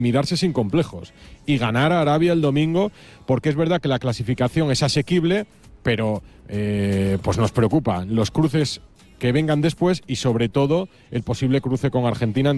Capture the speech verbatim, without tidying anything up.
mirarse sin complejos y ganar a Arabia el domingo, porque es verdad que la clasificación es asequible, pero eh, pues nos preocupan los cruces que vengan después y sobre todo el posible cruce con Argentina.